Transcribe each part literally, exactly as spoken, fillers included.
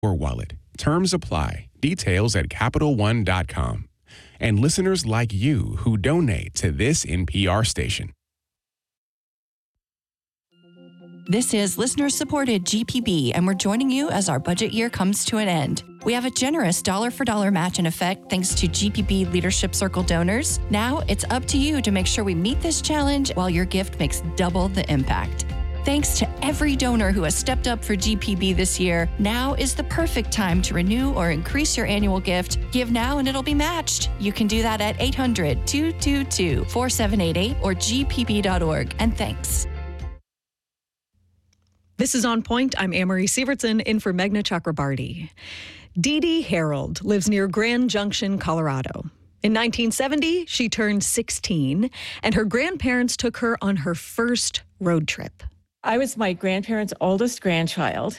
or wallet. Terms apply. Details at Capital One dot com. And listeners like you who donate to this N P R station. This is listener-supported G P B, and we're joining you as our budget year comes to an end. We have a generous dollar-for-dollar match in effect thanks to G P B Leadership Circle donors. Now it's up to you to make sure we meet this challenge while your gift makes double the impact. Thanks to every donor who has stepped up for G P B this year, now is the perfect time to renew or increase your annual gift. Give now and it'll be matched. You can do that at eight hundred, two two two, four seven eight eight or g p b dot org. And thanks. This is On Point. I'm Amory Sievertson in for Meghna Chakrabarty. Dee Dee Harold lives near Grand Junction, Colorado. In nineteen seventy, she turned sixteen, and her grandparents took her on her first road trip. I was my grandparents' oldest grandchild,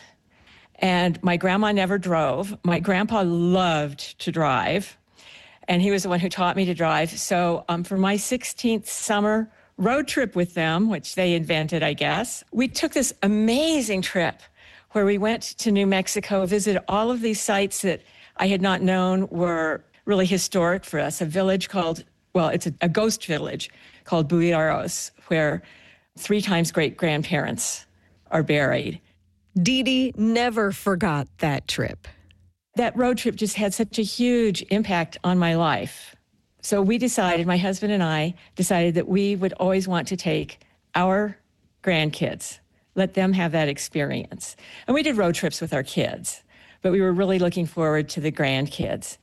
and my grandma never drove. My grandpa loved to drive, and he was the one who taught me to drive. So um, for my sixteenth summer road trip with them, which they invented, I guess, we took this amazing trip where we went to New Mexico, visited all of these sites that I had not known were really historic for us. A village called, well, it's a, a ghost village called Buiaros, where three times great-grandparents are buried. Dee Dee never forgot that trip. That road trip just had such a huge impact on my life. So we decided, my husband and I decided that we would always want to take our grandkids, let them have that experience. And we did road trips with our kids, but we were really looking forward to the grandkids.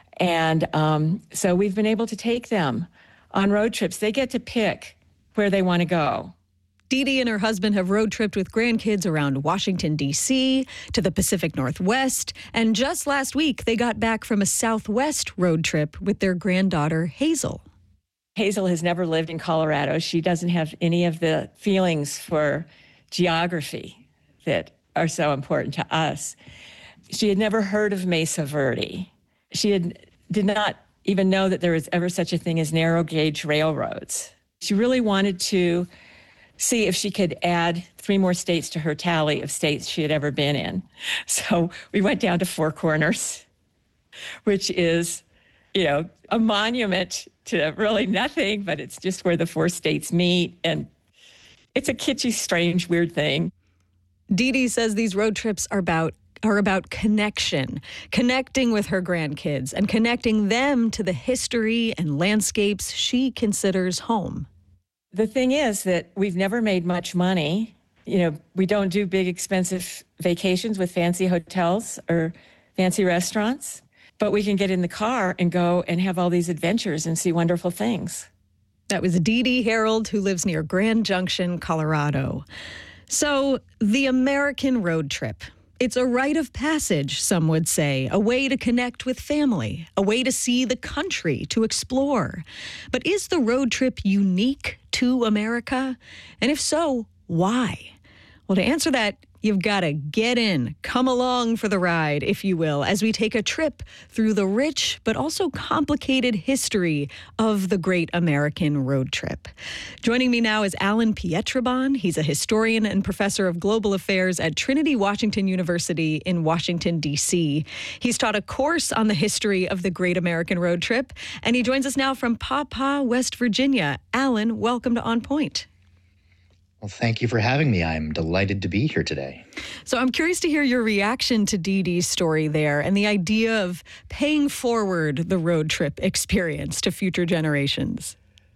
And um, so we've been able to take them on road trips. They get to pick where they want to go. Dee Dee and her husband have road tripped with grandkids around Washington, D C, to the Pacific Northwest, and just last week they got back from a Southwest road trip with their granddaughter, Hazel. Hazel has never lived in Colorado. She doesn't have any of the feelings for geography that are so important to us. She had never heard of Mesa Verde. She had, did not even know that there was ever such a thing as narrow gauge railroads. She really wanted to see if she could add three more states to her tally of states she had ever been in. So we went down to Four Corners, which is, you know, a monument to really nothing, but it's just where the four states meet. And it's a kitschy, strange, weird thing. Dee Dee says these road trips are about are about connection, connecting with her grandkids and connecting them to the history and landscapes she considers home. The thing is that we've never made much money. You know, we don't do big, expensive vacations with fancy hotels or fancy restaurants, but we can get in the car and go and have all these adventures and see wonderful things. That was Dee Dee Harold, who lives near Grand Junction, Colorado. So, the American road trip. It's a rite of passage, some would say, a way to connect with family, a way to see the country, to explore. But is the road trip unique to America? And if so, why? Well, to answer that, you've got to get in, come along for the ride, if you will, as we take a trip through the rich but also complicated history of the great American road trip. Joining me now is Alan Pietrobon. He's a historian and professor of global affairs at Trinity Washington University in Washington, D C. He's taught a course on the history of the great American road trip, and he joins us now from Paw Paw, West Virginia. Alan, welcome to On Point. Well, thank you for having me. I'm delighted to be here today. So I'm curious to hear your reaction to Dee Dee's story there and the idea of paying forward the road trip experience to future generations.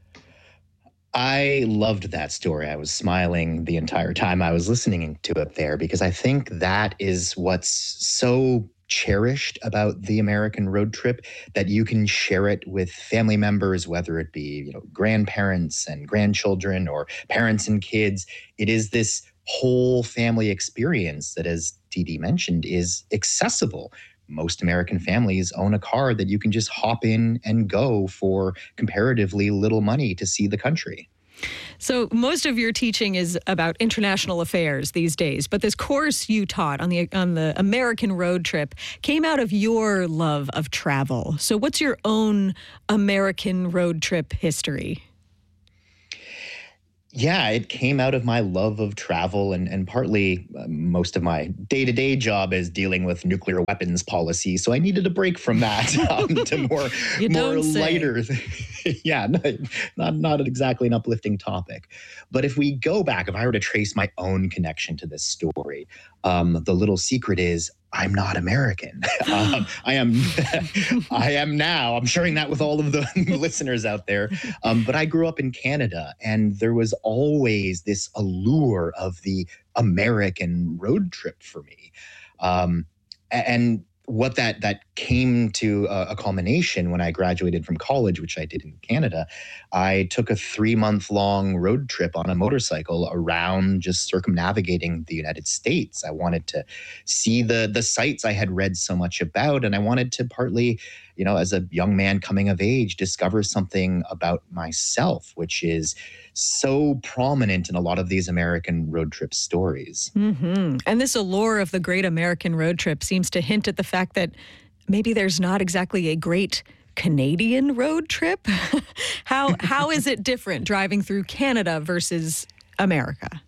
I loved that story. I was smiling the entire time I was listening to it there because I think that is what's so cherished about the American road trip, that you can share it with family members, whether it be, you know, grandparents and grandchildren or parents and kids. It is this whole family experience that, as Dee Dee mentioned, is accessible. Most American families own a car that you can just hop in and go for comparatively little money to see the country. So most of your teaching is about international affairs these days, but this course you taught on the on the American road trip came out of your love of travel. So what's your own American road trip history? Yeah, it came out of my love of travel, and and partly uh, most of my day-to-day job is dealing with nuclear weapons policy. So I needed a break from that um, to more You more don't say. lighter. yeah, not, not not exactly an uplifting topic. But if we go back, if I were to trace my own connection to this story, um, the little secret is I'm not American. um, I am. I am now. I'm sharing that with all of the listeners out there. Um, but I grew up in Canada, and there was always this allure of the American road trip for me. Um, a- and what that that came to a, a culmination when I graduated from college, which I did in Canada. I took a three month long road trip on a motorcycle around, just circumnavigating the United States. I wanted to see the the sites I had read so much about, and I wanted to partly, you know, as a young man coming of age, discover something about myself, which is so prominent in a lot of these American road trip stories. hmm And this allure of the great American road trip seems to hint at the fact that maybe there's not exactly a great Canadian road trip. how how is it different driving through Canada versus America?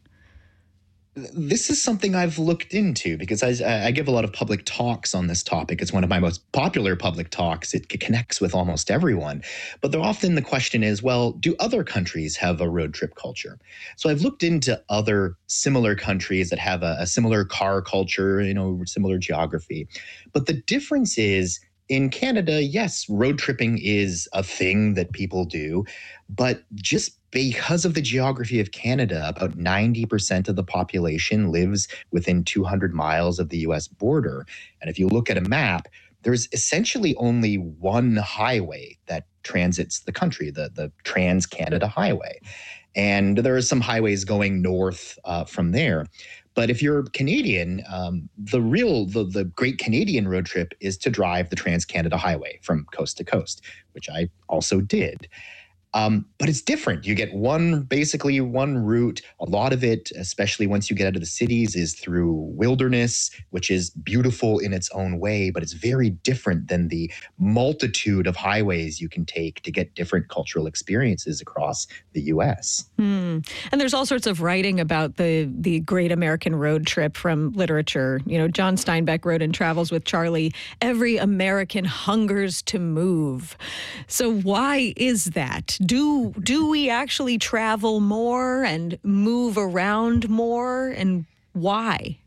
This is something I've looked into because I, I give a lot of public talks on this topic. It's one of my most popular public talks. It connects with almost everyone. But they're often the question is, well, do other countries have a road trip culture? So I've looked into other similar countries that have a, a similar car culture, you know, similar geography. But the difference is, in Canada, yes, road tripping is a thing that people do, but just because of the geography of Canada, about ninety percent of the population lives within two hundred miles of the U S border. And if you look at a map, there's essentially only one highway that transits the country, the, the Trans-Canada Highway. And there are some highways going north uh, from there. But if you're Canadian, um, the real, the, the great Canadian road trip is to drive the Trans-Canada Highway from coast to coast, which I also did. Um, but it's different. You get one, basically one route. A lot of it, especially once you get out of the cities, is through wilderness, which is beautiful in its own way, but it's very different than the multitude of highways you can take to get different cultural experiences across the U S. Hmm. And there's all sorts of writing about the the great American road trip from literature. You know, John Steinbeck wrote in Travels with Charlie, every American hungers to move. So why is that? Do do we actually travel more and move around more, and why?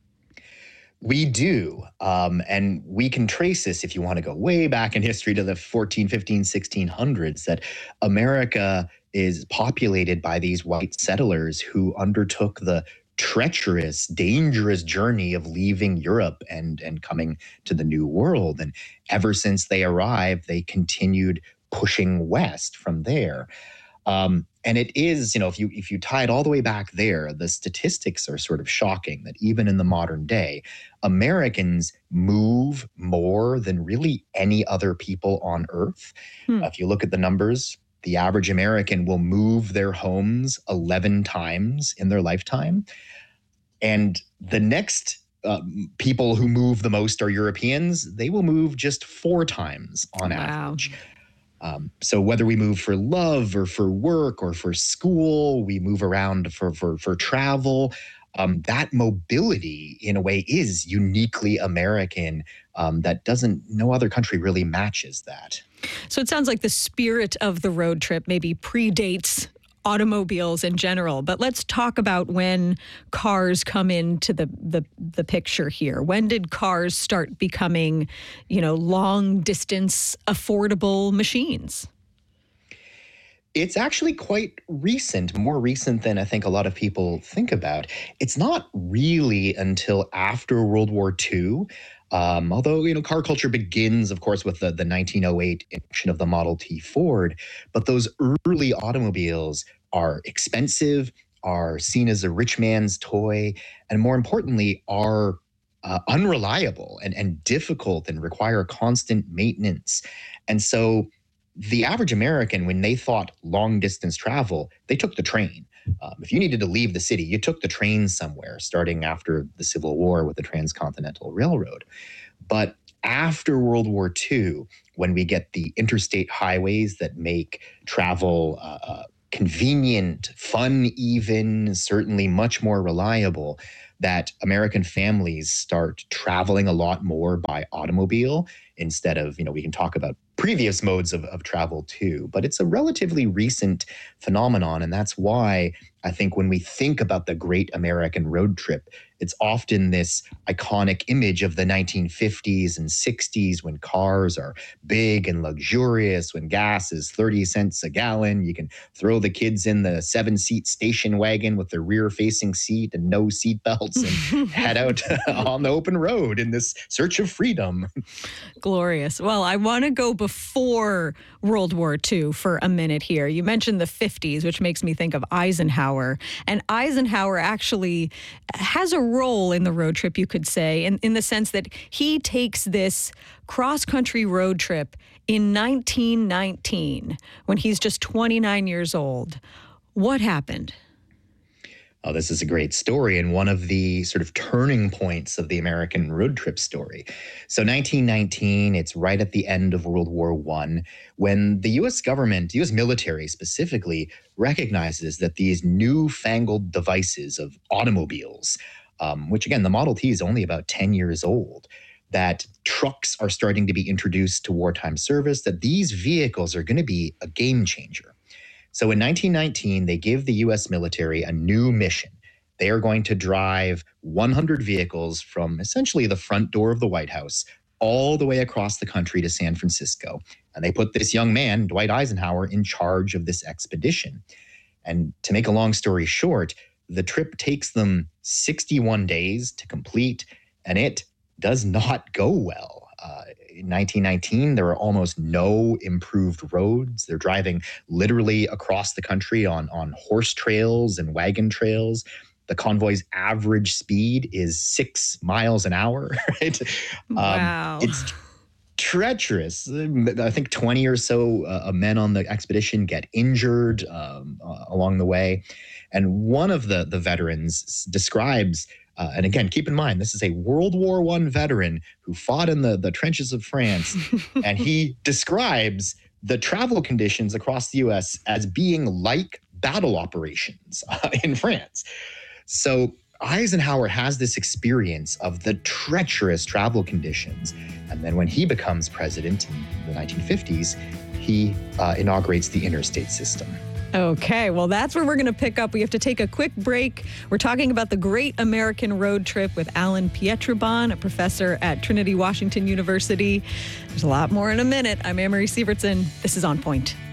We do. Um, and we can trace this, if you want to go way back in history, to the fourteen, fifteen, sixteen hundreds, that America is populated by these white settlers who undertook the treacherous, dangerous journey of leaving Europe and, and coming to the New World. And ever since they arrived, they continued pushing west from there. Um, and it is, you know, if you if you tie it all the way back there, the statistics are sort of shocking that even in the modern day, Americans move more than really any other people on Earth. Hmm. Uh, if you look at the numbers, the average American will move their homes eleven times in their lifetime. And the next uh, people who move the most are Europeans. They will move just four times on Wow. average. Um, so whether we move for love or for work or for school, we move around for for for travel. Um, that mobility, in a way, is uniquely American. Um, that doesn't, no other country really matches that. So it sounds like the spirit of the road trip maybe predates automobiles in general. But let's talk about when cars come into the, the the picture here. When did cars start becoming, you know, long distance affordable machines? It's actually quite recent, more recent than I think a lot of people think about. It's not really until after World War Two. Um, although, you know, car culture begins, of course, with the, the nineteen oh eight introduction of the Model T Ford. But those early automobiles are expensive, are seen as a rich man's toy, and more importantly, are uh, unreliable and, and difficult and require constant maintenance. And so the average American, when they thought long distance travel, they took the train. Um, if you needed to leave the city, you took the train somewhere, starting after the Civil War with the Transcontinental Railroad. But after World War Two, when we get the interstate highways that make travel uh, uh, convenient, fun even, certainly much more reliable, that American families start traveling a lot more by automobile instead of, you know, we can talk about previous modes of, of travel too, but it's a relatively recent phenomenon. And that's why I think when we think about the Great American Road Trip, it's often this iconic image of the nineteen fifties and sixties when cars are big and luxurious, when gas is thirty cents a gallon. You can throw the kids in the seven-seat station wagon with the rear-facing seat and no seat belts and head out on the open road in this search of freedom. Glorious. Well, I want to go before World War Two for a minute here. You mentioned the fifties, which makes me think of Eisenhower. And Eisenhower actually has a role in the road trip, you could say, in, in the sense that he takes this cross-country road trip in nineteen nineteen when he's just twenty-nine years old. What happened? Oh, this is a great story and one of the sort of turning points of the American road trip story. So nineteen nineteen, it's right at the end of World War One, when the U S government, U S military specifically, recognizes that these newfangled devices of automobiles, um, which again, the Model T is only about ten years old, that trucks are starting to be introduced to wartime service, that these vehicles are going to be a game changer. So in nineteen nineteen, they give the U S military a new mission. They are going to drive one hundred vehicles from essentially the front door of the White House all the way across the country to San Francisco. And they put this young man, Dwight Eisenhower, in charge of this expedition. And to make a long story short, the trip takes them sixty-one days to complete, and it does not go well. Uh, in nineteen nineteen, there are almost no improved roads. They're driving literally across the country on, on horse trails and wagon trails. The convoy's average speed is six miles an hour, right? Wow. Um, it's treacherous. I think twenty or so uh, men on the expedition get injured um, uh, along the way. And one of the, the veterans describes, uh, and again, keep in mind, this is a World War One veteran who fought in the, the trenches of France, and he describes the travel conditions across the U S as being like battle operations uh, in France. So Eisenhower has this experience of the treacherous travel conditions. And then when he becomes president in the nineteen fifties, he uh, inaugurates the interstate system. Okay, well, that's where we're going to pick up. We have to take a quick break. We're talking about the Great American Road Trip with Alan Pietroban, a professor at Trinity Washington University. There's a lot more in a minute. I'm Anne-Marie Sievertson. This is On Point.